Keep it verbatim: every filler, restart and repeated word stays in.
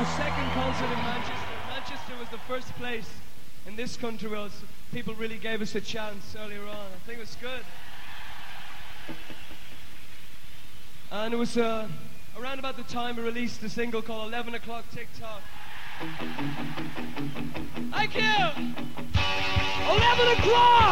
second concert in Manchester. Manchester was the first place in this country where people really gave us a chance earlier on. I think it was good. And it was uh, around about the time we released a single called eleven o'clock TikTok. Thank you! eleven o'clock!